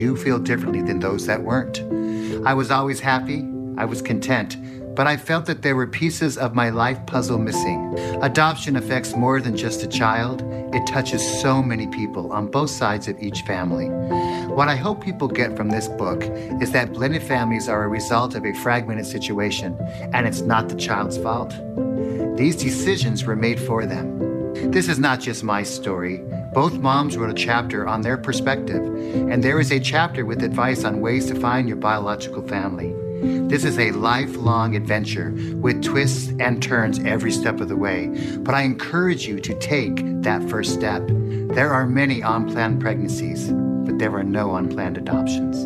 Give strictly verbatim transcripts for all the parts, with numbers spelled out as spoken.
do feel differently than those that weren't. I was always happy, I was content, but I felt that there were pieces of my life puzzle missing. Adoption affects more than just a child. It touches so many people on both sides of each family. What I hope people get from this book is that blended families are a result of a fragmented situation, and it's not the child's fault. These decisions were made for them. This is not just my story. Both moms wrote a chapter on their perspective, and there is a chapter with advice on ways to find your biological family. This is a lifelong adventure with twists and turns every step of the way, but I encourage you to take that first step. There are many unplanned pregnancies, but there are no unplanned adoptions.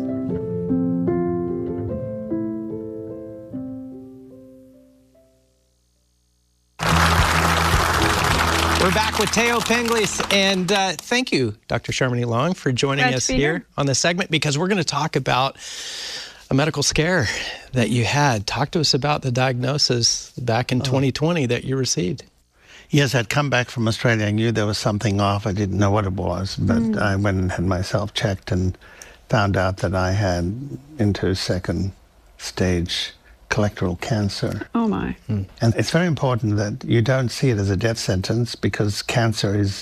We're back with Teo Penghlis, and uh, thank you, Doctor Sharmini Long, for joining Glad us to be here, here on this segment, because we're going to talk about a medical scare that you had. Talk to us about the diagnosis back in oh. twenty twenty that you received. Yes, I'd come back from Australia. I knew there was something off. I didn't know what it was, but mm. I went and had myself checked and found out that I had into second stage colorectal cancer. Oh, my. Mm. And it's very important that you don't see it as a death sentence, because cancer is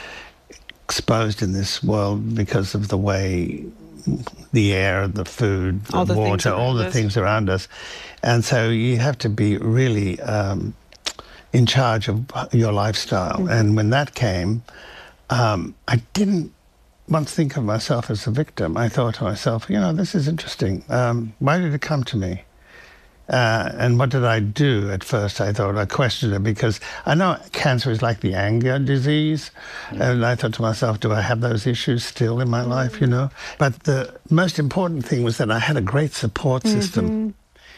exposed in this world because of the way the air, the food, the, the water, all the us. things around us. And so you have to be really um, in charge of your lifestyle. Mm-hmm. And when that came, um, I didn't once think of myself as a victim. I thought to myself, you know, this is interesting. Um, why did it come to me? Uh, and what did I do at first? I thought, I questioned it, because I know cancer is like the anger disease. Mm-hmm. And I thought to myself, do I have those issues still in my mm-hmm. life, you know? But the most important thing was that I had a great support mm-hmm. system.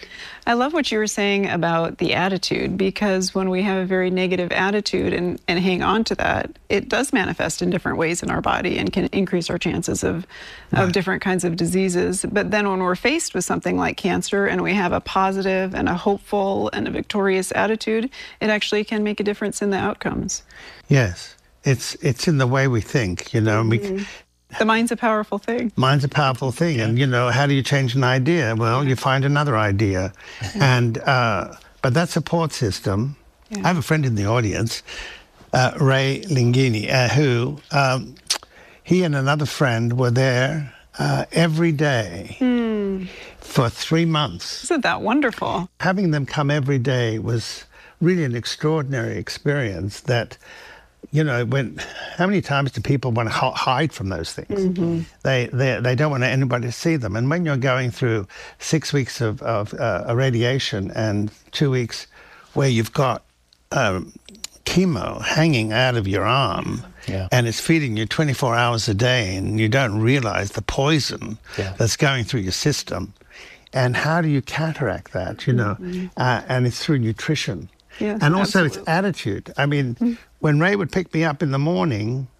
I love what you were saying about the attitude, because when we have a very negative attitude and, and hang on to that, it does manifest in different ways in our body and can increase our chances of, right. of different kinds of diseases. But then when we're faced with something like cancer and we have a positive and a hopeful and a victorious attitude, it actually can make a difference in the outcomes. Yes, it's, it's in the way we think, you know. Mm-hmm. we, The mind's a powerful thing. Mind's a powerful thing. Yeah. And, you know, how do you change an idea? Well, you find another idea. Yeah. And, uh, but that support system, yeah. I have a friend in the audience, uh, Ray Lingini, uh, who, um, he and another friend were there uh, every day mm. for three months. Isn't that wonderful? Having them come every day was really an extraordinary experience that, you know, when, how many times do people want to hide from those things? Mm-hmm. They, they they don't want anybody to see them. And when you're going through six weeks of, of uh, irradiation and two weeks where you've got um, chemo hanging out of your arm yeah. and it's feeding you twenty-four hours a day, and you don't realize the poison yeah. that's going through your system. And how do you counteract that, you know? Mm-hmm. uh, and it's through nutrition. Yes, and also absolutely. It's attitude. I mean, mm. when Ray would pick me up in the morning,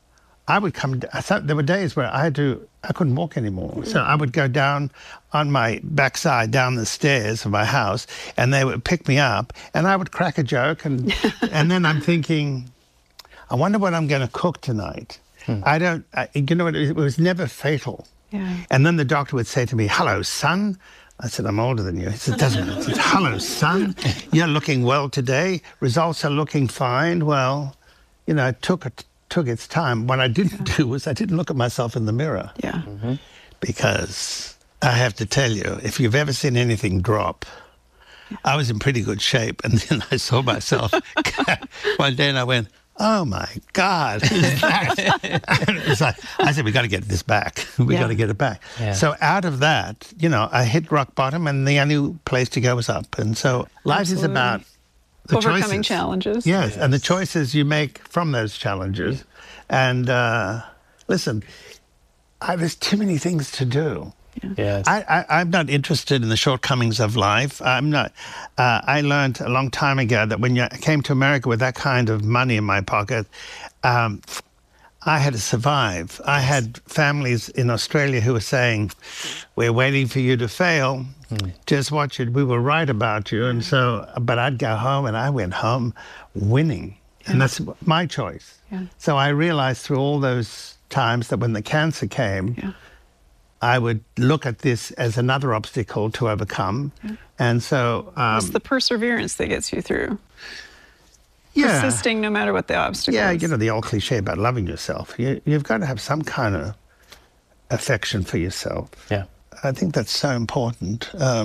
I would come, I thought there were days where I had to, I couldn't walk anymore. Mm. So I would go down on my backside, down the stairs of my house, and they would pick me up, and I would crack a joke, and and then I'm thinking, I wonder what I'm going to cook tonight. Mm. I don't, I, you know, it, it was never fatal. Yeah. And then the doctor would say to me, hello, son. I said, I'm older than you. He said, doesn't it? He said, hello, son. You're looking well today. Results are looking fine. Well, you know, it took, it took its time. What I didn't yeah. do was I didn't look at myself in the mirror. Yeah. Mm-hmm. Because I have to tell you, if you've ever seen anything drop, yeah. I was in pretty good shape. And then I saw myself one day and I went, oh, my God. It's like, I said, we got to get this back. we yeah. got to get it back. Yeah. So out of that, you know, I hit rock bottom, and the only place to go was up. And so life Absolutely. is about the overcoming choices. challenges. Yes, yes, and the choices you make from those challenges. Yeah. And uh, listen, I, there's too many things to do. Yeah. Yes. I, I, I'm not interested in the shortcomings of life. I'm not. Uh, I learned a long time ago that when you, I came to America with that kind of money in my pocket, um, I had to survive. I had families in Australia who were saying, we're waiting for you to fail. Mm. Just watch it. We will write about you. And so, but I'd go home, and I went home winning. Yeah. And that's my choice. Yeah. So I realized through all those times that when the cancer came, yeah. I would look at this as another obstacle to overcome. Yeah. And so... Um, it's the perseverance that gets you through. Yeah. Persisting no matter what the obstacle yeah, is. you know, the old cliche about loving yourself. You, you've got to have some kind of affection for yourself. Yeah. I think that's so important. Um,